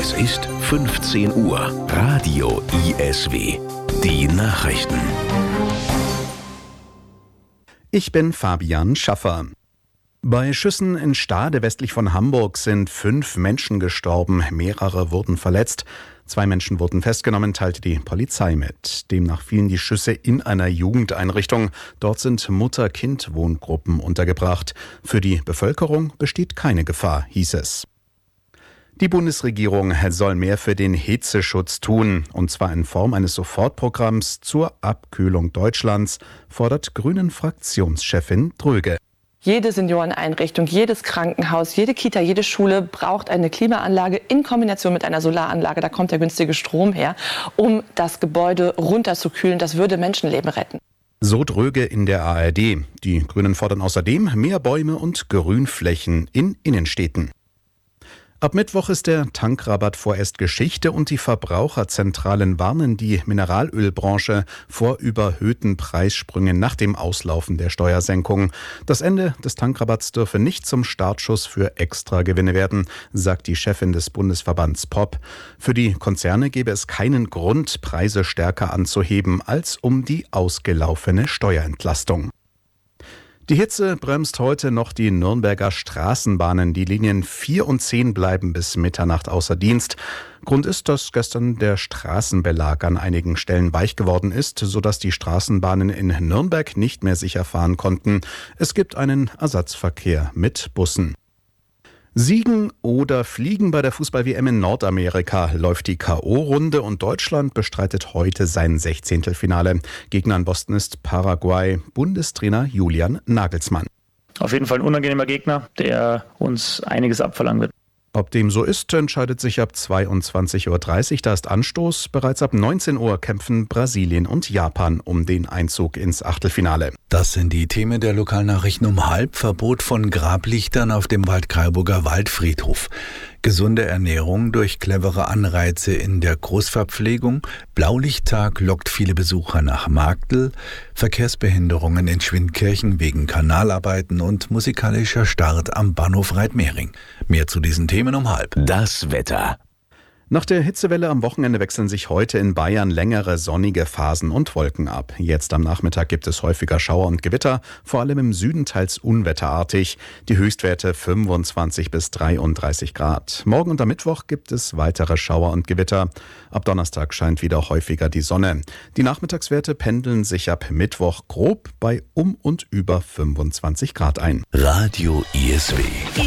Es ist 15 Uhr. Radio ISW. Die Nachrichten. Ich bin Fabian Schaffer. Bei Schüssen in Stade westlich von Hamburg sind 5 Menschen gestorben, mehrere wurden verletzt. 2 Menschen wurden festgenommen, teilte die Polizei mit. Demnach fielen die Schüsse in einer Jugendeinrichtung. Dort sind Mutter-Kind-Wohngruppen untergebracht. Für die Bevölkerung besteht keine Gefahr, hieß es. Die Bundesregierung soll mehr für den Hitzeschutz tun, und zwar in Form eines Sofortprogramms zur Abkühlung Deutschlands, fordert Grünen-Fraktionschefin Dröge. Jede Senioreneinrichtung, jedes Krankenhaus, jede Kita, jede Schule braucht eine Klimaanlage in Kombination mit einer Solaranlage. Da kommt der günstige Strom her, um das Gebäude runterzukühlen. Das würde Menschenleben retten. So Dröge in der ARD. Die Grünen fordern außerdem mehr Bäume und Grünflächen in Innenstädten. Ab Mittwoch ist der Tankrabatt vorerst Geschichte und die Verbraucherzentralen warnen die Mineralölbranche vor überhöhten Preissprüngen nach dem Auslaufen der Steuersenkung. Das Ende des Tankrabatts dürfe nicht zum Startschuss für Extragewinne werden, sagt die Chefin des Bundesverbands POP. Für die Konzerne gäbe es keinen Grund, Preise stärker anzuheben, als um die ausgelaufene Steuerentlastung. Die Hitze bremst heute noch die Nürnberger Straßenbahnen. Die Linien 4 und 10 bleiben bis Mitternacht außer Dienst. Grund ist, dass gestern der Straßenbelag an einigen Stellen weich geworden ist, sodass die Straßenbahnen in Nürnberg nicht mehr sicher fahren konnten. Es gibt einen Ersatzverkehr mit Bussen. Siegen oder fliegen bei der Fußball-WM in Nordamerika läuft die K.O.-Runde und Deutschland bestreitet heute sein 16. Finale. Gegner in Boston ist Paraguay. Bundestrainer Julian Nagelsmann. Auf jeden Fall ein unangenehmer Gegner, der uns einiges abverlangen wird. Ob dem so ist, entscheidet sich ab 22.30 Uhr. Da ist Anstoß. Bereits ab 19 Uhr kämpfen Brasilien und Japan um den Einzug ins Achtelfinale. Das sind die Themen der Lokalnachrichten um 12:30. Verbot von Grablichtern auf dem Waldkraiburger Waldfriedhof. Gesunde Ernährung durch clevere Anreize in der Großverpflegung. Blaulichttag lockt viele Besucher nach Marktl. Verkehrsbehinderungen in Schwindkirchen wegen Kanalarbeiten und musikalischer Start am Bahnhof Reitmering. Mehr zu diesen Themen um 12:30. Das Wetter. Nach der Hitzewelle am Wochenende wechseln sich heute in Bayern längere sonnige Phasen und Wolken ab. Jetzt am Nachmittag gibt es häufiger Schauer und Gewitter, vor allem im Süden teils unwetterartig. Die Höchstwerte 25 bis 33 Grad. Morgen und am Mittwoch gibt es weitere Schauer und Gewitter. Ab Donnerstag scheint wieder häufiger die Sonne. Die Nachmittagswerte pendeln sich ab Mittwoch grob bei um und über 25 Grad ein. Radio ISW.